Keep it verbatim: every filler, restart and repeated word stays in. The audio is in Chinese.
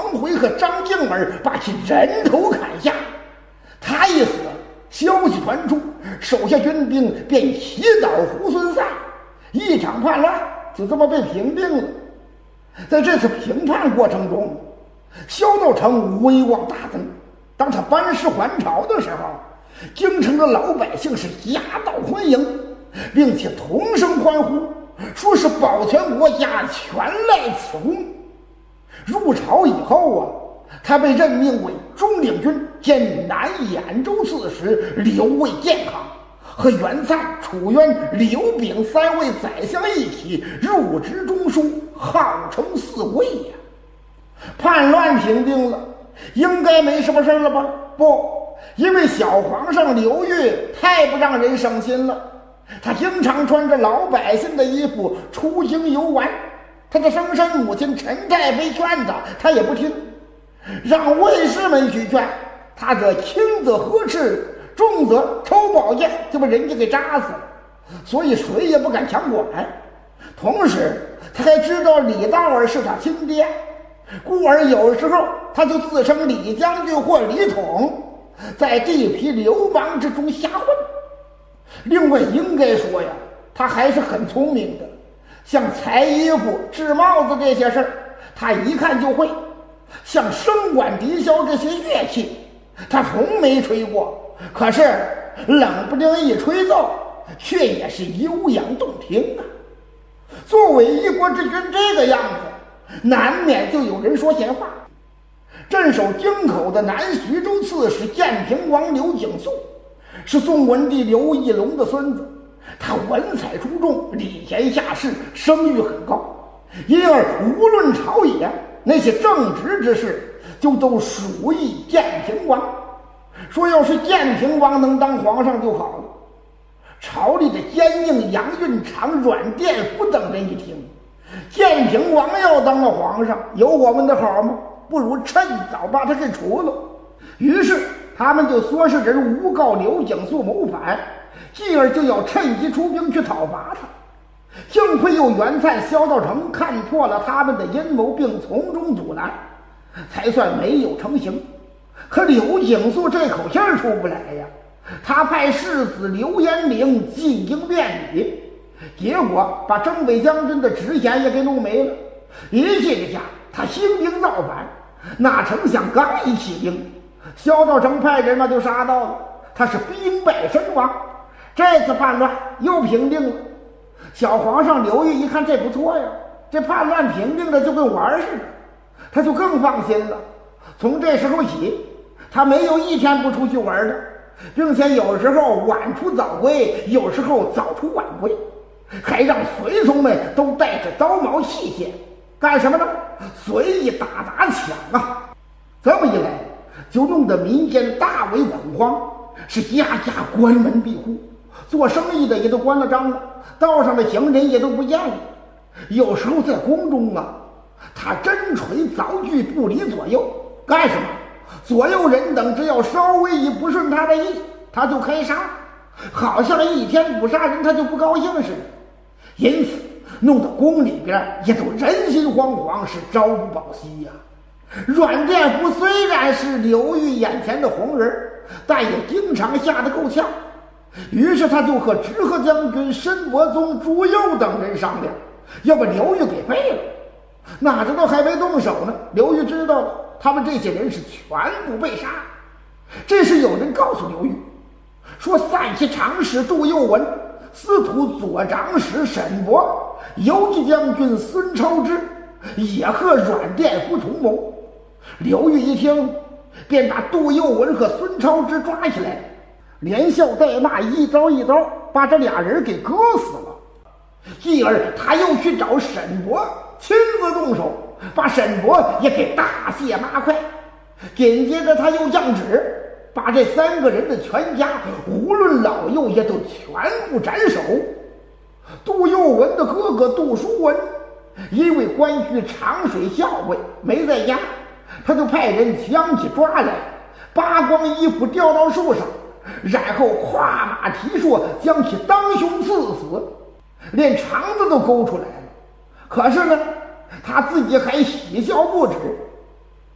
辉和张敬儿把其人头砍下。他一死，消息传出，手下军兵便祈祷胡孙赛，一场叛乱就这么被平定了。在这次平叛过程中，萧道成威望大增。当他班师还朝的时候，京城的老百姓是夹道欢迎，并且同声欢呼，说是保全国家全赖此功。入朝以后啊，他被任命为中领军兼南兖州刺史，留卫健康，和袁粲、楚渊、刘炳三位宰相一起入职中书，号称四尉呀。叛乱平定了，应该没什么事了吧？不，因为小皇上刘裕太不让人省心了，他经常穿着老百姓的衣服出京游玩。他的生身母亲陈太被劝他，他也不听，让卫士们去劝，他则轻则呵斥，重则抽宝剑就把人家给扎死了，所以谁也不敢强管。同时他还知道李道儿是他亲爹，故而有时候他就自称李将军或李统，在地痞流氓之中瞎混。另外应该说呀，他还是很聪明的，像裁衣服、制帽子这些事儿，他一看就会。像笙管、笛箫这些乐器，他从没吹过，可是冷不丁一吹奏，却也是悠扬动听啊。作为一国之君这个样子，难免就有人说闲话。镇守京口的南徐州刺史建平王刘景素，是宋文帝刘义隆的孙子，他文采出众，礼贤下士，声誉很高，因而无论朝野那些正直之事，就都属意建平王。说要是建平王能当皇上就好了。朝里的监宁、杨运长、阮殿甫等人一听，建平王要当了皇上，有我们的好吗？不如趁早把他给除了。于是他们就说是人诬告刘景素谋反，继而就要趁机出兵去讨伐他。幸亏有袁粲、萧道成看破了他们的阴谋，并从中阻拦，才算没有成行。可刘景素这口气儿出不来呀，他派世子刘延龄进京辩理，结果把征北将军的职衔也给弄没了。一气之下，他兴兵造反，哪成想刚一起兵，萧道成派人嘛就杀到了，他是兵败身亡。这次叛乱又平定了。小皇上刘裕一看这不错呀，这叛乱平定的就跟玩似的，他就更放心了。从这时候起，他没有一天不出去玩的，并且有时候晚出早归，有时候早出晚归，还让随从们都带着刀矛器械，干什么呢？随意打砸抢啊！这么一来，就弄得民间大为恐慌，是家家关门闭户，做生意的也都关了张了，道上的行人也都不见了。有时候在宫中啊，他针锤凿锯不离左右，干什么？左右人等只要稍微一不顺他的意，他就开杀，好像一天不杀人他就不高兴似的。因此弄得宫里边也都人心惶惶，是朝不保夕呀。阮殿甫虽然是刘裕眼前的红人，但也经常吓得够呛。于是他就和直河将军申伯宗、朱佑等人商量，要把刘裕给废了。哪知道还没动手呢，刘裕知道了，他们这些人是全部被杀。这时有人告诉刘裕说，散骑常侍杜佑文、司徒左长史沈伯、游击将军孙超之也和阮殿甫同谋。刘裕一听，便把杜佑文和孙超之抓起来，连笑带骂，一刀一刀把这俩人给割死了。继而他又去找沈伯，亲自动手，把沈伯也给大卸八块。紧接着他又降旨，把这三个人的全家无论老幼也都全部斩首。杜佑文的哥哥杜叔文因为官居长水校尉没在家，他就派人将其抓来，扒光衣服吊到树上，然后跨马提槊将其当胸刺死，连肠子都勾出来了。可是呢，他自己还喜笑不止，